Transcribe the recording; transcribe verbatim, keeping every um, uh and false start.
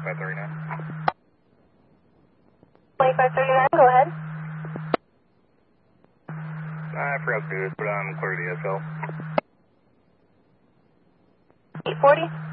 twenty-five thirty-nine. twenty-five thirty-nine, go ahead. I forgot to do this, but I'm clear to D S L. eight forty.